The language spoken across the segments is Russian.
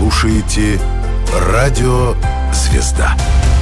слушаете Радио «Звезда».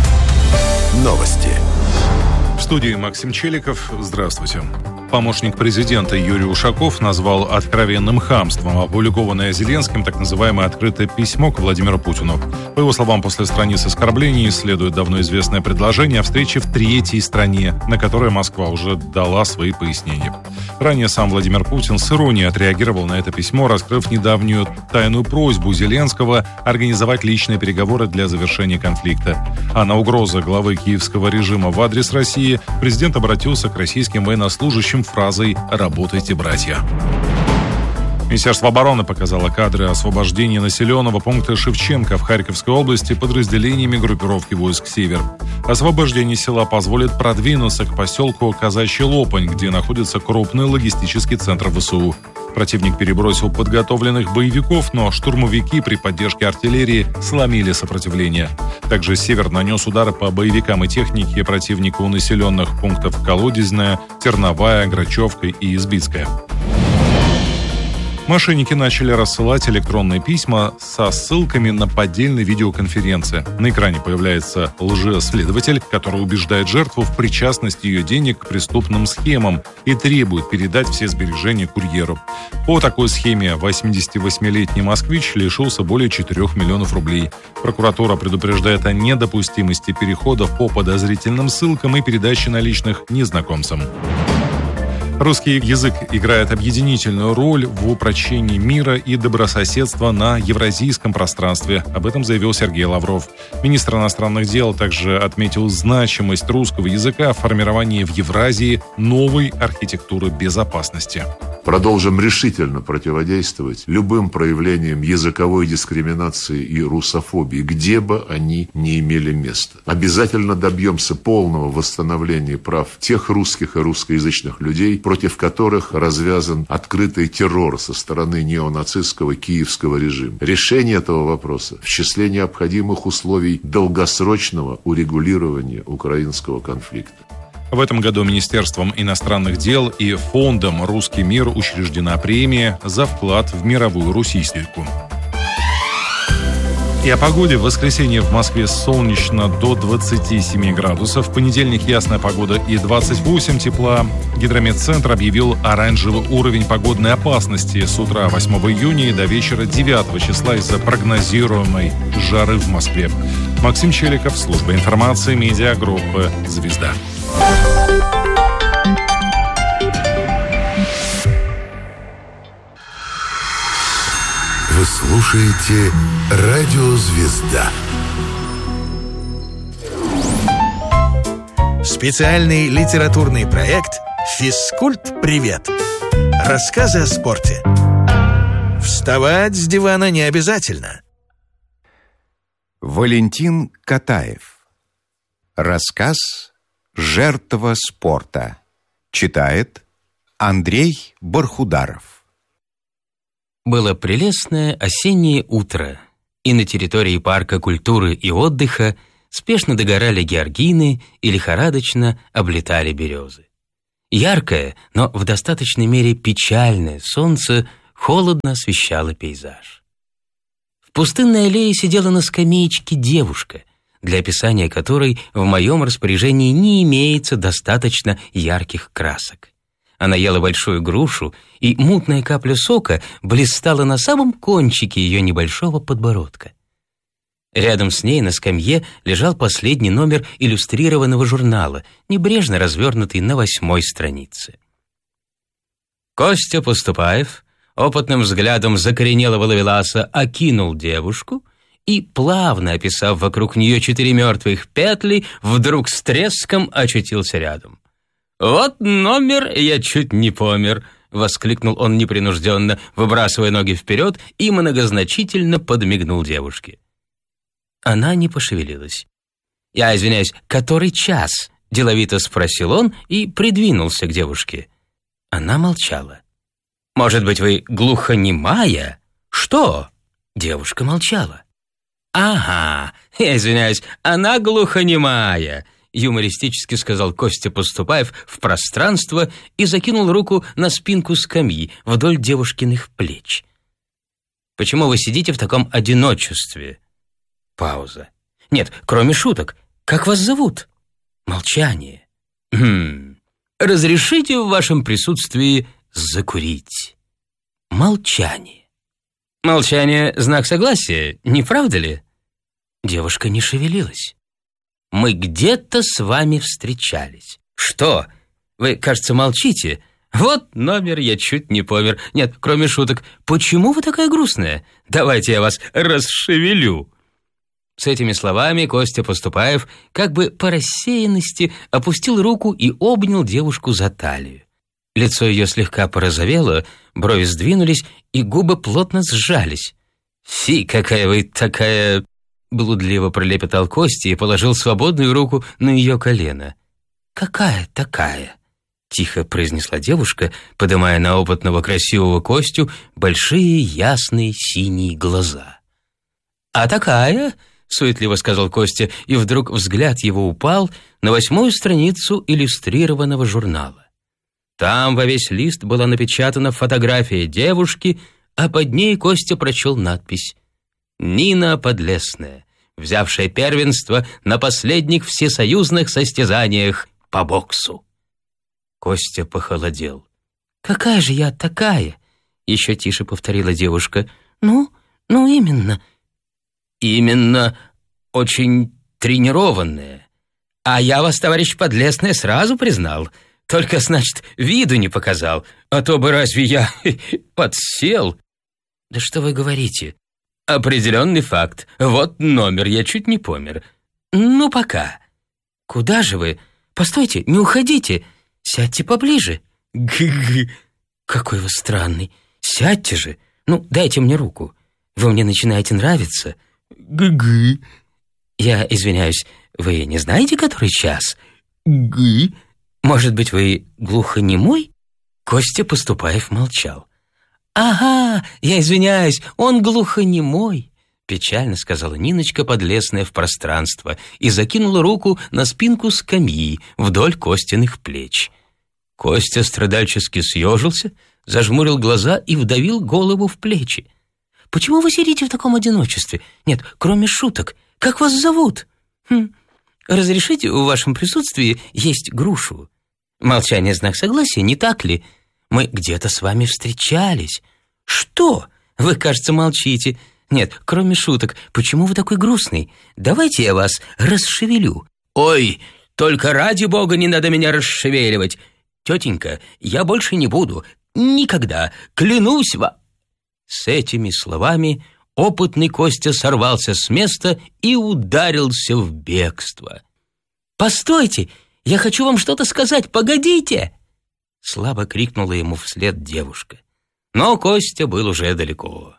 Новости. В студии Максим Челиков. Здравствуйте. Помощник президента Юрий Ушаков назвал откровенным хамством опубликованное Зеленским так называемое открытое письмо к Владимиру Путину. По его словам, после страниц оскорблений следует давно известное предложение о встрече в третьей стране, на которое Москва уже дала свои пояснения. Ранее сам Владимир Путин с иронией отреагировал на это письмо, раскрыв недавнюю тайную просьбу Зеленского организовать личные переговоры для завершения конфликта. А на угрозы главы киевского режима в адрес России президент обратился к российским военнослужащим фразой «Работайте, братья». Министерство обороны показало кадры освобождения населенного пункта Шевченко в Харьковской области подразделениями группировки войск «Север». Освобождение села позволит продвинуться к поселку Казачий Лопань, где находится крупный логистический центр ВСУ. Противник перебросил подготовленных боевиков, но штурмовики при поддержке артиллерии сломили сопротивление. Также «Север» нанес удары по боевикам и технике противника у населенных пунктов Колодезная, Терновая, Грачевка и Избицкая. Мошенники начали рассылать электронные письма со ссылками на поддельные видеоконференции. На экране появляется лжеследователь, который убеждает жертву в причастности ее денег к преступным схемам и требует передать все сбережения курьеру. По такой схеме 88-летний москвич лишился более 4 миллионов рублей. Прокуратура предупреждает о недопустимости переходов по подозрительным ссылкам и передачи наличных незнакомцам. Русский язык играет объединительную роль в упрочении мира и добрососедства на евразийском пространстве. Об этом заявил Сергей Лавров. Министр иностранных дел также отметил значимость русского языка в формировании в Евразии новой архитектуры безопасности. Продолжим решительно противодействовать любым проявлениям языковой дискриминации и русофобии, где бы они ни имели место. Обязательно добьемся полного восстановления прав тех русских и русскоязычных людей, против которых развязан открытый террор со стороны неонацистского киевского режима. Решение этого вопроса в числе необходимых условий долгосрочного урегулирования украинского конфликта. В этом году Министерством иностранных дел и фондом «Русский мир» учреждена премия за вклад в мировую русистику. И о погоде. В воскресенье в Москве солнечно до 27 градусов. В понедельник ясная погода и 28 тепла. Гидрометцентр объявил оранжевый уровень погодной опасности с утра 8 июня и до вечера 9 числа из-за прогнозируемой жары в Москве. Максим Челиков, служба информации, медиагруппы «Звезда». Вы слушаете Радио «Звезда». Специальный литературный проект «Физкульт-привет». Рассказы о спорте. Вставать с дивана не обязательно. Валентин Катаев. Рассказ «Жертва спорта». Читает Андрей Бархударов. Было прелестное осеннее утро, и на территории парка культуры и отдыха спешно догорали георгины и лихорадочно облетали березы. Яркое, но в достаточной мере печальное солнце холодно освещало пейзаж. В пустынной аллее сидела на скамеечке девушка, для описания которой в моем распоряжении не имеется достаточно ярких красок. Она ела большую грушу, и мутная капля сока блистала на самом кончике ее небольшого подбородка. Рядом с ней на скамье лежал последний номер иллюстрированного журнала, небрежно развернутый на 8-й странице. Костя Поступаев опытным взглядом закоренелого ловеласа окинул девушку и, плавно описав вокруг нее 4 мертвых петли, вдруг с треском очутился рядом. «Вот номер, я чуть не помер», — воскликнул он непринужденно, выбрасывая ноги вперед, и многозначительно подмигнул девушке. Она не пошевелилась. «Я извиняюсь, который час?» — деловито спросил он и придвинулся к девушке. Она молчала. «Может быть, вы глухонемая?» «Что?» Девушка молчала. «Ага, я извиняюсь, она глухонемая», — юмористически сказал Костя Поступаев в пространство и закинул руку на спинку скамьи вдоль девушкиных плеч. почему вы сидите в таком одиночестве? Пауза. Нет, кроме шуток. Как вас зовут? Молчание. Разрешите в вашем присутствии закурить? Молчание. Молчание — знак согласия, не правда ли? Девушка не шевелилась. Мы где-то с вами встречались. Что? Вы, кажется, молчите. Вот номер, я чуть не помер. Нет, кроме шуток. Почему вы такая грустная? Давайте я вас расшевелю. С этими словами Костя Поступаев как бы по рассеянности опустил руку и обнял девушку за талию. Лицо ее слегка порозовело, брови сдвинулись, и губы плотно сжались. «Фи, какая вы такая...» — блудливо пролепетал Костя и положил свободную руку на ее колено. «Какая такая?» — тихо произнесла девушка, подымая на опытного красивого Костю большие ясные синие глаза. «А такая...» — суетливо сказал Костя, и вдруг взгляд его упал на 8-ю страницу иллюстрированного журнала. Там во весь лист была напечатана фотография девушки, а под ней Костя прочел надпись: «Нина Подлесная, взявшая первенство на последних всесоюзных состязаниях по боксу». Костя похолодел. «Какая же я такая?» — еще тише повторила девушка. «Ну, именно». «Именно очень тренированная. А я вас, товарищ Подлесная, сразу признал. Только, значит, виду не показал. А то бы разве я подсел?» «Да что вы говорите?» «Определенный факт. Вот номер, я чуть не помер. Ну, пока». «Куда же вы? Постойте, не уходите. Сядьте поближе». «Гы-гы». «Какой вы странный. Сядьте же. Ну, дайте мне руку. Вы мне начинаете нравиться». «Гы-гы». «Я извиняюсь, вы не знаете, который час?» «Гы». «Может быть, вы глухонемой?» Костя Поступаев молчал. «Ага, я извиняюсь, он глухонемой», — печально сказала Ниночка Подлесная в пространство и закинула руку на спинку скамьи вдоль Костиных плеч. Костя страдальчески съежился, зажмурил глаза и вдавил голову в плечи. «Почему вы сидите в таком одиночестве? Нет, кроме шуток. Как вас зовут?» «Разрешите в вашем присутствии есть грушу?» «Молчание — знак согласия, не так ли? Мы где-то с вами встречались». «Что? Вы, кажется, молчите. Нет, кроме шуток. Почему вы такой грустный? Давайте я вас расшевелю». «Ой, только ради бога не надо меня расшевеливать. Тетенька, я больше не буду. Никогда. Клянусь вам». С этими словами опытный Костя сорвался с места и ударился в бегство. «Постойте! Я хочу вам что-то сказать! Погодите!» Слабо крикнула ему вслед девушка. Но Костя был уже далеко.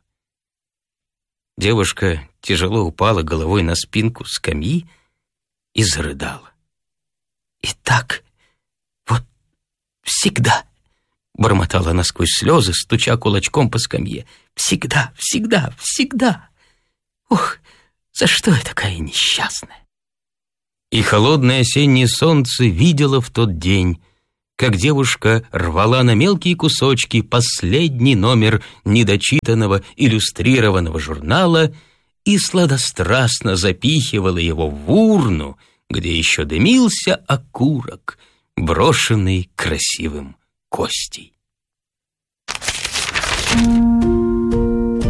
Девушка тяжело упала головой на спинку скамьи и зарыдала. «И так вот всегда», — бормотала она сквозь слезы, стуча кулачком по скамье. «Всегда, всегда, всегда! Ох, за что я такая несчастная?» И холодное осеннее солнце видело в тот день, как девушка рвала на мелкие кусочки последний номер недочитанного иллюстрированного журнала и сладострастно запихивала его в урну, где еще дымился окурок, брошенный красивым Костей.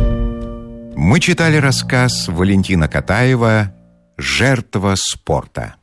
Мы читали рассказ Валентина Катаева «Жертва спорта».